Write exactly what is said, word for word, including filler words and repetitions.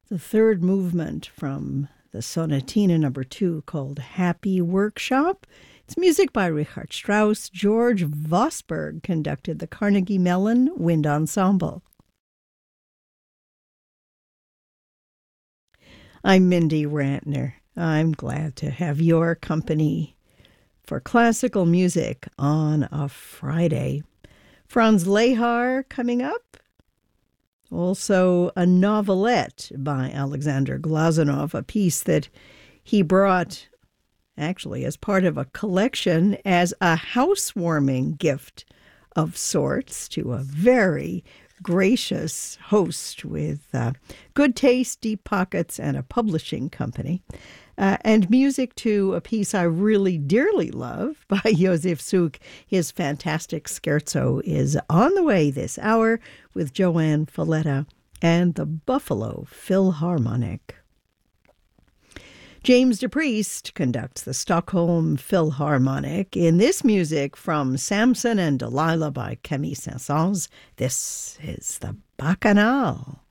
the third movement from the Sonatina number two called Happy Workshop. It's music by Richard Strauss. George Vosberg conducted the Carnegie Mellon Wind Ensemble. I'm Mindy Rantner. I'm glad to have your company for classical music on a Friday. Franz Lehár coming up. Also a novelette by Alexander Glazunov, a piece that he brought actually as part of a collection as a housewarming gift of sorts to a very gracious host with uh, good taste, deep pockets, and a publishing company. Uh, and music to a piece I really dearly love by Josef Suk. His fantastic scherzo is on the way this hour with Joanne Falletta and the Buffalo Philharmonic. James DePriest conducts the Stockholm Philharmonic in this music from Samson and Delilah by Camille Saint-Saëns. This is the Bacchanal.